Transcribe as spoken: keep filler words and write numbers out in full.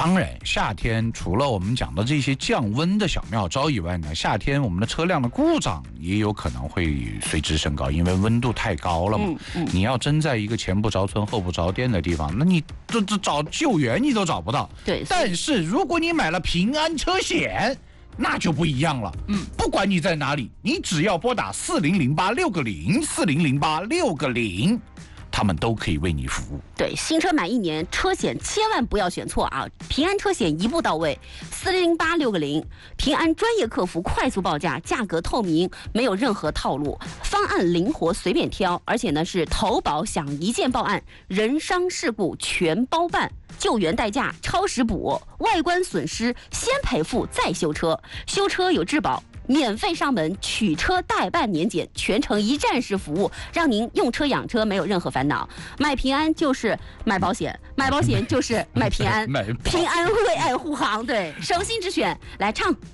当然，夏天除了我们讲的这些降温的小妙招以外呢，夏天我们的车辆的故障也有可能会随之升高，因为温度太高了嘛。嗯嗯、你要真在一个前不着村后不着店的地方，那你这这找救援你都找不到。 对。 但是如果你买了平安车险，那就不一样了。嗯，不管你在哪里，你只要拨打四零零八六个零四零零八六个零。他们都可以为你服务。 对，新车满一年，车险千万不要选错啊！平安车险一步到位，四零零八六个零，平安专业客服快速报价，价格透明，没有任何套路，方案灵活，随便挑，而且呢是投保享一键报案，人伤事故全包办。救援代驾超时补，外观损失先赔付再修车，修车有质保。免费上门取车代办年检，全程一站式服务，让您用车养车没有任何烦恼。买平安就是买保险，买保险就是买平安，平安为爱护航，对，手心之选，来唱。